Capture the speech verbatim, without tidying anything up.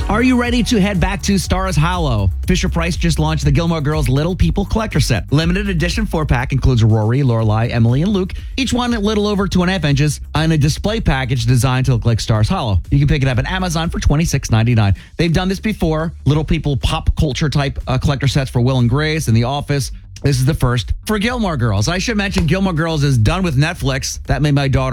Are you ready to head back to Stars Hollow? Fisher-Price just launched the Gilmore Girls Little People collector set. Limited edition four-pack includes Rory, Lorelai, Emily, and Luke, each one a little over two and a half inches, and a display package designed to look like Stars Hollow. You can pick it up at Amazon for twenty-six ninety-nine. They've done this before. Little People pop culture type uh, collector sets for Will and Grace and The Office. This is the first for Gilmore Girls. I should mention Gilmore Girls is done with Netflix. That made my daughter